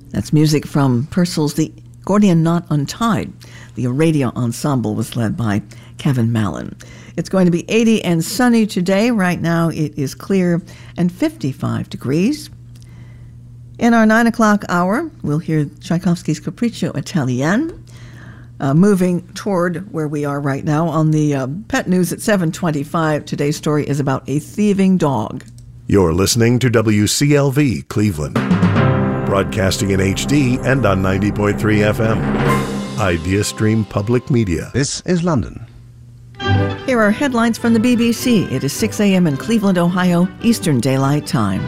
That's music from Purcell's The Gordian Knot Untied. The Aradia Ensemble was led by Kevin Mallon. It's going to be 80 and sunny today. Right now it is clear and 55 degrees. In our 9 o'clock hour, we'll hear Tchaikovsky's Capriccio Italien. Moving toward where we are right now on the pet news at 7:25. Today's story is about a thieving dog. You're listening to WCLV Cleveland, broadcasting in HD and on 90.3 FM. IdeaStream Public Media. This is London. Here are headlines from the BBC. It is 6 a.m. in Cleveland, Ohio, Eastern Daylight Time.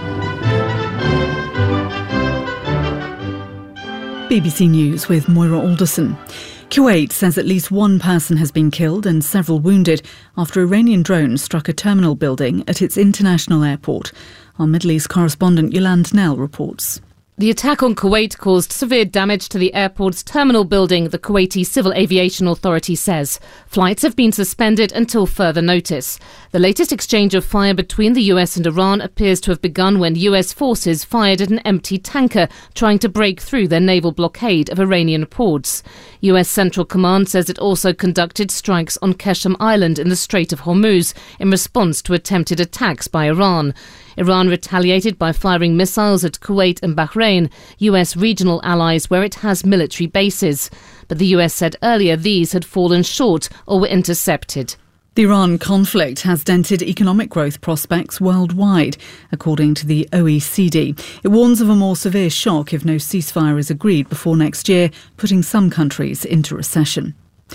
BBC News with Moira Alderson. Kuwait says at least one person has been killed and several wounded after Iranian drones struck a terminal building at its international airport. Our Middle East correspondent Yolande Nell reports. The attack on Kuwait caused severe damage to the airport's terminal building, the Kuwaiti Civil Aviation Authority says. Flights have been suspended until further notice. The latest exchange of fire between the US and Iran appears to have begun when US forces fired at an empty tanker trying to break through their naval blockade of Iranian ports. US Central Command says it also conducted strikes on Qeshm Island in the Strait of Hormuz in response to attempted attacks by Iran. Iran retaliated by firing missiles at Kuwait and Bahrain, US regional allies where it has military bases. But the US said earlier these had fallen short or were intercepted. The Iran conflict has dented economic growth prospects worldwide, according to the OECD. It warns of a more severe shock if no ceasefire is agreed before next year, putting some countries into recession.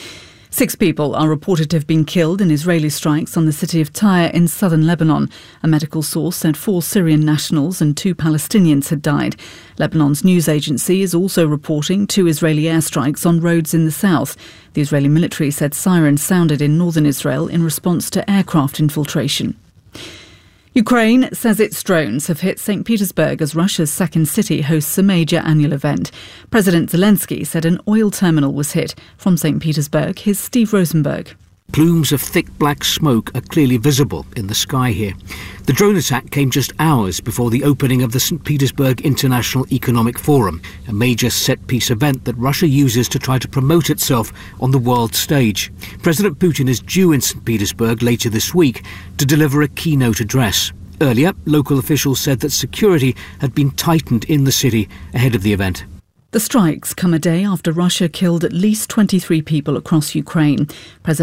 6 people are reported to have been killed in Israeli strikes on the city of Tyre in southern Lebanon. A medical source said 4 Syrian nationals and 2 Palestinians had died. Lebanon's news agency is also reporting 2 Israeli airstrikes on roads in the south. The Israeli military said sirens sounded in northern Israel in response to aircraft infiltration. Ukraine says its drones have hit St. Petersburg as Russia's second city hosts a major annual event. President Zelensky said an oil terminal was hit. From St. Petersburg, here's Steve Rosenberg. Plumes of thick black smoke are clearly visible in the sky here. The drone attack came just hours before the opening of the St. Petersburg International Economic Forum, a major set-piece event that Russia uses to try to promote itself on the world stage. President Putin is due in St. Petersburg later this week to deliver a keynote address. Earlier, local officials said that security had been tightened in the city ahead of the event. The strikes come a day after Russia killed at least 23 people across Ukraine. President